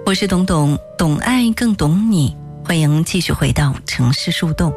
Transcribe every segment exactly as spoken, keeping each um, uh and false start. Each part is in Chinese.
我是董董，懂爱更懂你，欢迎继续回到城市树洞。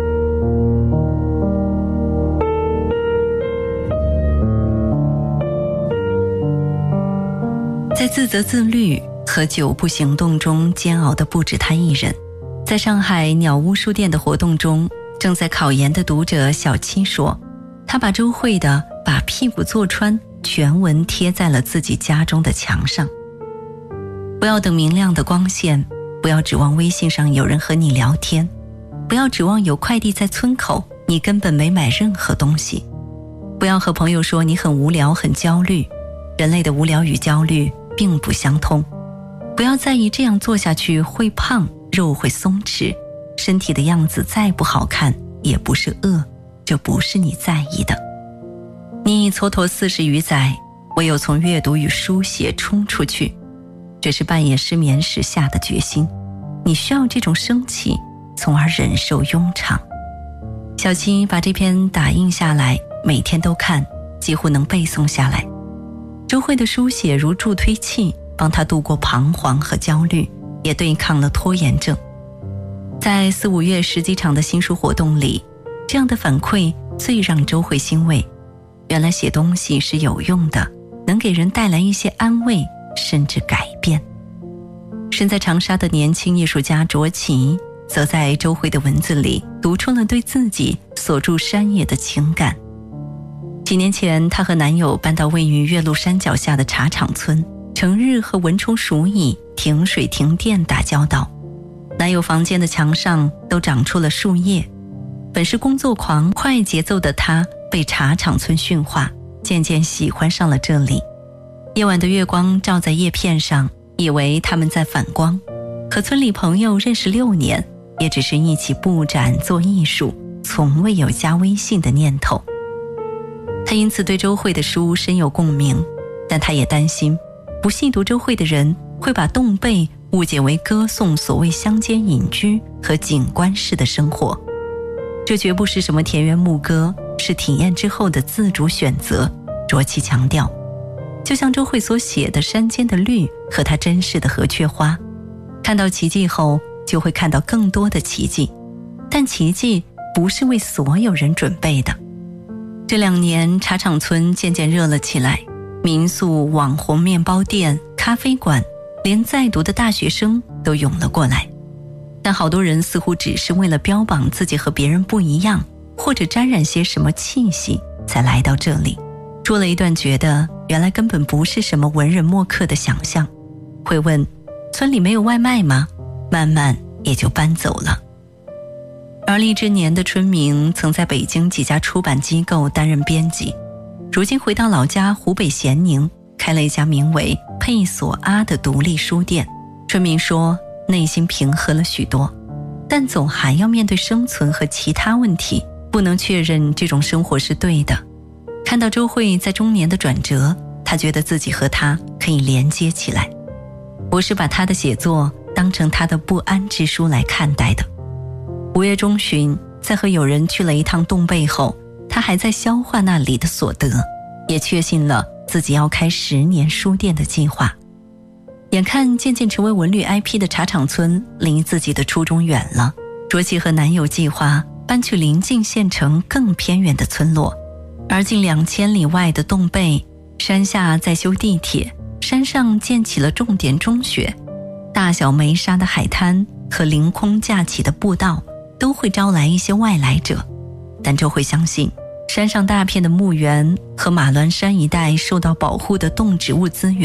在自责自律和久不行动中煎熬的不止他一人。在上海鸟屋书店的活动中，正在考研的读者小七说，他把周慧的把屁股坐穿全文贴在了自己家中的墙上。不要等明亮的光线，不要指望微信上有人和你聊天，不要指望有快递在村口，你根本没买任何东西。不要和朋友说你很无聊很焦虑，人类的无聊与焦虑并不相通。不要在意这样做下去会胖，肉会松弛，身体的样子再不好看也不是恶，这不是你在意的。你蹉跎四十余载，唯有从阅读与书写冲出去，这是半夜失眠时下的决心。你需要这种生气，从而忍受庸常。小七把这篇打印下来，每天都看，几乎能背诵下来。周慧的书写如助推器，帮他度过彷徨和焦虑，也对抗了拖延症。在四五月十几场的新书活动里，这样的反馈最让周慧欣慰。原来写东西是有用的，能给人带来一些安慰，甚至改变。身在长沙的年轻艺术家卓奇，则在周慧的文字里读出了对自己所住山野的情感。几年前，她和男友搬到位于岳麓山脚下的茶厂村，成日和蚊虫鼠蚁、停水停电打交道。男友房间的墙上都长出了树叶。本是工作狂、快节奏的她，被茶厂村驯化，渐渐喜欢上了这里。夜晚的月光照在叶片上，以为他们在反光。和村里朋友认识六年，也只是一起布展做艺术，从未有加微信的念头。他因此对周慧的书深有共鸣，但他也担心不细读周慧的人会把洞贝误解为歌颂所谓乡间隐居和景观式的生活。这绝不是什么田园牧歌，是体验之后的自主选择。卓奇强调，就像周慧所写的山间的绿和她珍视的河雀花，看到奇迹后就会看到更多的奇迹，但奇迹不是为所有人准备的。这两年茶厂村渐渐热了起来，民宿、网红面包店、咖啡馆，连在读的大学生都涌了过来。但好多人似乎只是为了标榜自己和别人不一样，或者沾染些什么气息才来到这里。住了一段觉得原来根本不是什么文人墨客的想象，会问村里没有外卖吗？慢慢也就搬走了。而立之年的春明曾在北京几家出版机构担任编辑，如今回到老家湖北咸宁，开了一家名为佩索阿的独立书店。春明说内心平和了许多，但总还要面对生存和其他问题，不能确认这种生活是对的。看到周慧在中年的转折，他觉得自己和她可以连接起来。我是把她的写作当成她的不安之书来看待的。五月中旬，在和友人去了一趟洞贝后，他还在消化那里的所得，也确信了自己要开十年书店的计划。眼看渐渐成为文旅 I P 的茶厂村离自己的初衷远了，卓奇和男友计划搬去临近县城更偏远的村落。而近两千里外的洞贝，山下在修地铁，山上建起了重点中学，大小没沙的海滩和凌空架起的步道都会招来一些外来者。但周慧相信，山上大片的墓园和马峦山一带受到保护的动植物资源